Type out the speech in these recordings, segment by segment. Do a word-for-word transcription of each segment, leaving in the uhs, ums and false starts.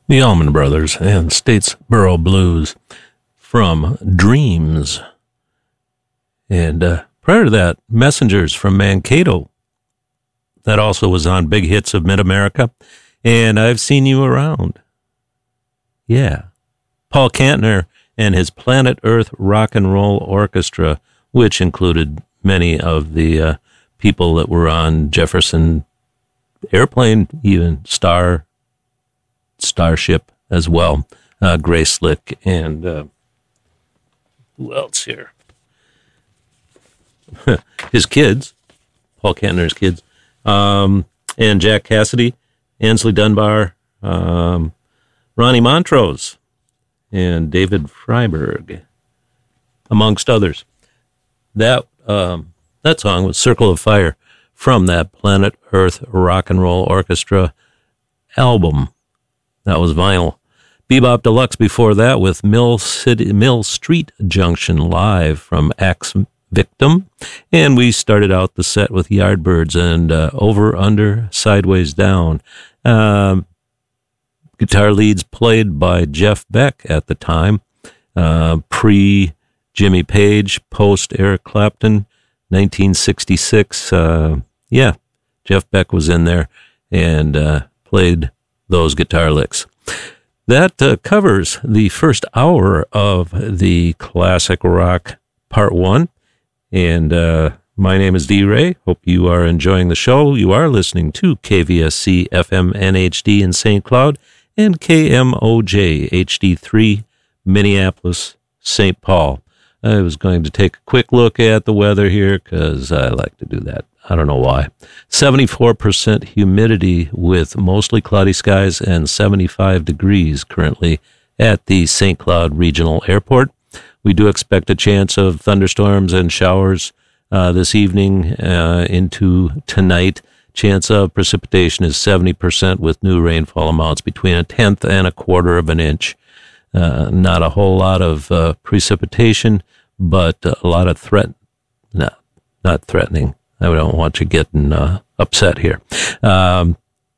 The Allman Brothers and Statesboro Blues from Dreams. And uh, prior to that, Messengers from Mankato. That also was on Big Hits of Mid-America. And I've Seen You Around. Yeah. Paul Kantner and his Planet Earth Rock and Roll Orchestra, which included many of the uh, people that were on Jefferson Airplane, even Star Starship as well, uh, Grace Slick, and uh, who else here? His kids, Paul Kantner's kids, um, and Jack Cassidy, Ansley Dunbar, um, Ronnie Montrose, and David Freiberg, amongst others. That um, that song was "Circle of Fire" from that Planet Earth Rock and Roll Orchestra album. That was vinyl. Bebop Deluxe before that with Mill City, Mill Street Junction live from Axe Victim. And we started out the set with Yardbirds and uh, Over, Under, Sideways, Down. Um, guitar leads played by Jeff Beck at the time. Uh, pre-Jimmy Page, post-Eric Clapton, nineteen sixty-six. Uh, yeah, Jeff Beck was in there and uh, played those guitar licks. That uh, covers the first hour of the Classic Rock Part one. And uh, my name is D-Ray. Hope you are enjoying the show. You are listening to K V S C F M N H D in Saint Cloud and K M O J H D three Minneapolis, Saint Paul. I was going to take a quick look at the weather here because I like to do that. I don't know why. seventy-four percent humidity with mostly cloudy skies and seventy-five degrees currently at the Saint Cloud Regional Airport. We do expect a chance of thunderstorms and showers uh, this evening uh, into tonight. Chance of precipitation is seventy percent with new rainfall amounts between a tenth and a quarter of an inch. Uh, not a whole lot of uh, precipitation, but a lot of threat. No, not threatening. I don't want you getting uh, upset here. Um,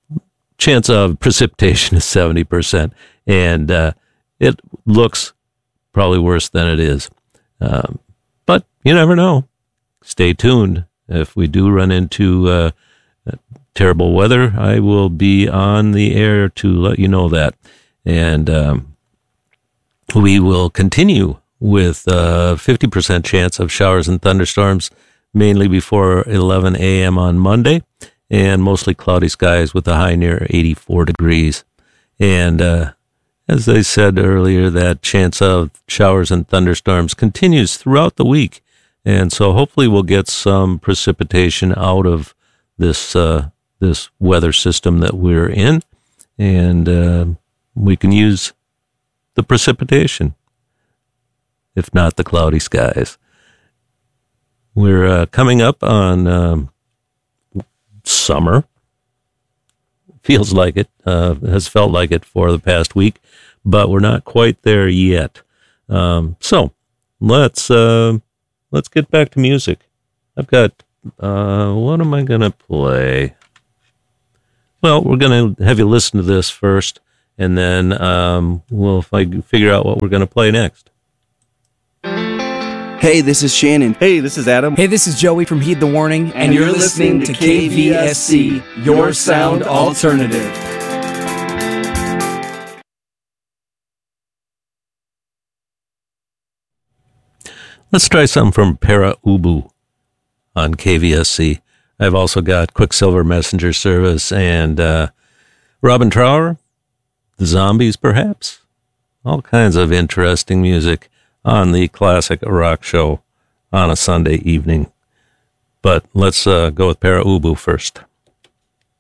chance of precipitation is seventy percent, and uh, it looks probably worse than it is. Um, but you never know. Stay tuned. If we do run into uh, terrible weather, I will be on the air to let you know that. And um, we will continue with a fifty percent chance of showers and thunderstorms, mainly before eleven a.m. on Monday, and mostly cloudy skies with a high near eighty-four degrees. And uh, as I said earlier, that chance of showers and thunderstorms continues throughout the week. And so hopefully we'll get some precipitation out of this uh, this weather system that we're in, and uh, we can use the precipitation, if not the cloudy skies. We're uh, coming up on um, summer. Feels like it, uh, has felt like it for the past week, but we're not quite there yet. Um, so let's uh, let's get back to music. I've got, uh, what am I going to play? Well, we're going to have you listen to this first, and then um, we'll fi- figure out what we're going to play next. Hey, this is Shannon. Hey, this is Adam. Hey, this is Joey from Heed the Warning, and, and you're, you're listening, listening to K V S C, your sound alternative. Let's try something from Para Ubu on K V S C. I've also got Quicksilver Messenger Service and uh, Robin Trower, The Zombies, perhaps. All kinds of interesting music on the Classic Rock Show on a Sunday evening. But let's uh, go with Para Ubu first.